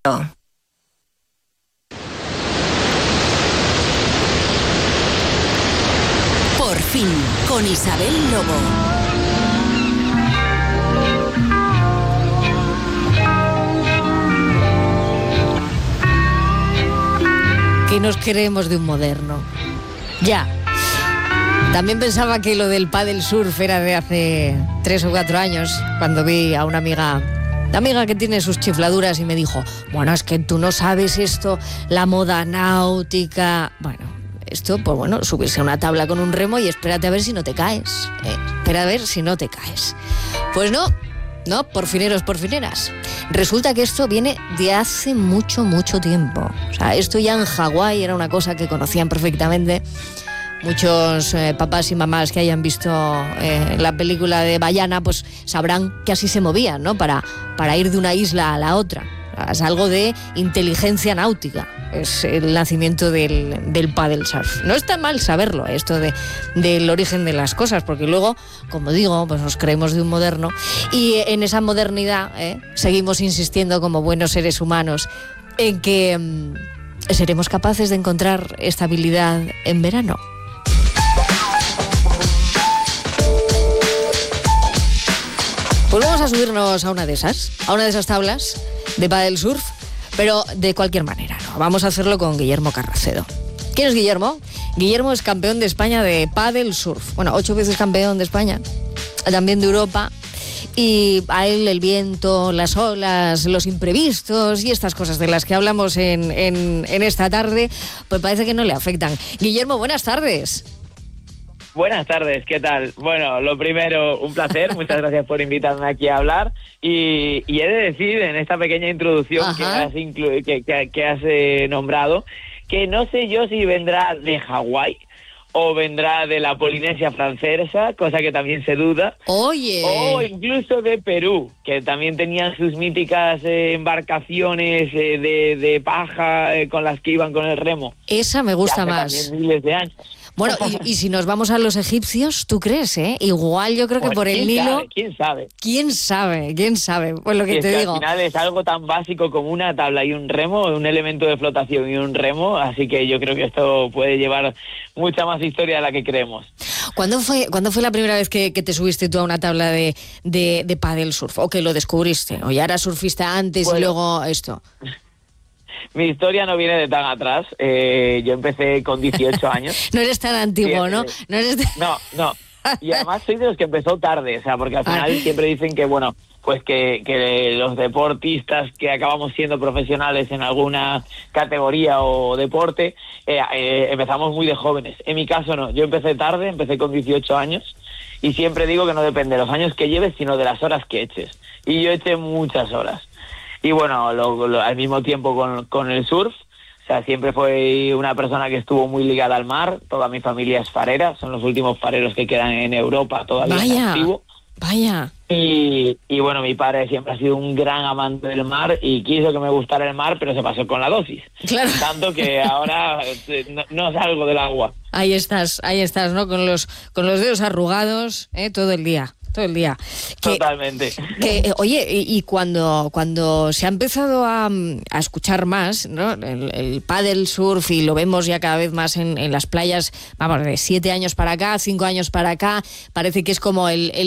Por fin, con Isabel Lobo. ¿Qué nos queremos de un moderno? Ya. También pensaba que lo del pádel surf era de hace 3 o 4 años, cuando vi a una amiga que tiene sus chifladuras y me dijo, bueno, es que tú no sabes esto, la moda náutica. Bueno, esto, pues bueno, subirse a una tabla con un remo y espérate a ver si no te caes. Espera a ver si no te caes. Pues no, porfineros, porfineras. Resulta que esto viene de hace mucho, mucho tiempo. O sea, esto ya en Hawái era una cosa que conocían perfectamente. Muchos papás y mamás que hayan visto la película de Vaiana, pues sabrán que así se movían, ¿no? Para ir de una isla a la otra. Es algo de inteligencia náutica. Es el nacimiento del paddle surf. No está mal saberlo, esto del origen de las cosas, porque luego, como digo, pues nos creemos de un moderno y en esa modernidad seguimos insistiendo como buenos seres humanos en que seremos capaces de encontrar estabilidad en verano. Pues vamos a subirnos a una de esas tablas de paddle surf, pero de cualquier manera, ¿no? Vamos a hacerlo con Guillermo Carracedo. ¿Quién es Guillermo? Guillermo es campeón de España de paddle surf. Bueno, 8 veces campeón de España, también de Europa. Y a él el viento, las olas, los imprevistos y estas cosas de las que hablamos en esta tarde, pues parece que no le afectan. Guillermo, buenas tardes. Buenas tardes, ¿qué tal? Bueno, lo primero, un placer, muchas gracias por invitarme aquí a hablar y he de decir en esta pequeña introducción que has nombrado, que no sé yo si vendrá de Hawái o vendrá de la Polinesia Francesa, cosa que también se duda. Oye. O incluso de Perú, que también tenían sus míticas embarcaciones de paja con las que iban con el remo. Esa me gusta más. También miles de años. Bueno, y si nos vamos a los egipcios, ¿tú crees, Igual yo creo que por el Nilo... ¿Quién sabe? ¿Quién sabe? Pues lo que te digo. Al final es algo tan básico como una tabla y un remo, un elemento de flotación y un remo, así que yo creo que esto puede llevar mucha más historia de la que creemos. ¿Cuándo fue la primera vez que te subiste tú a una tabla de paddle surf? ¿O que lo descubriste? ¿O ya eras surfista antes y luego esto? Mi historia no viene de tan atrás. Yo empecé con 18 años. No eres tan antiguo, ¿no? No. Y además soy de los que empezó tarde, o sea, porque al final siempre dicen que, bueno, pues que los deportistas que acabamos siendo profesionales en alguna categoría o deporte, empezamos muy de jóvenes. En mi caso no, yo empecé tarde, empecé con 18 años y siempre digo que no depende de los años que lleves, sino de las horas que eches. Y yo eché muchas horas. Y bueno, al mismo tiempo con el surf, o sea, siempre fue una persona que estuvo muy ligada al mar. Toda mi familia es farera, son los últimos fareros que quedan en Europa todavía en activo. Vaya. Y bueno, mi padre siempre ha sido un gran amante del mar y quiso que me gustara el mar, pero se pasó con la dosis. Claro. Tanto que ahora no salgo del agua. Ahí estás, ¿no? Con los dedos arrugados, todo el día. Totalmente. Oye, y cuando se ha empezado a escuchar más, ¿no? El paddle surf, y lo vemos ya cada vez más en las playas, vamos, de 7 años para acá, 5 años para acá, parece que es como el